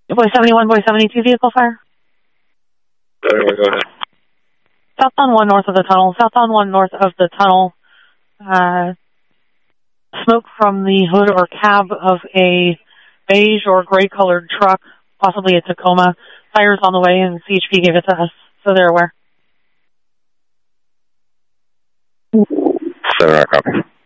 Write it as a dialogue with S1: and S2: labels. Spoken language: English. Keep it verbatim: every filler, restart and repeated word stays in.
S1: Boy seventy-one, Boy seventy-two, vehicle fire.
S2: Anyway, go ahead.
S1: Southbound one north of the tunnel. Southbound one north of the tunnel. Uh, smoke from the hood or cab of a beige or gray-colored truck, possibly a Tacoma. Fire's on the way, and C H P gave it to us, so they're aware.
S2: Seven, I copy.